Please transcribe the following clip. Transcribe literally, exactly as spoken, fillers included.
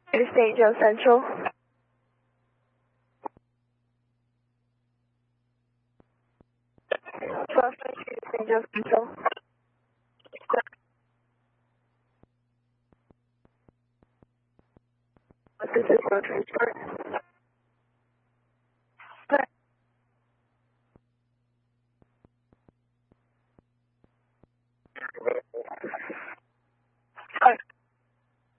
It is Saint Joe Central. twelve twenty-three to Saint Joe Central. This is road transport.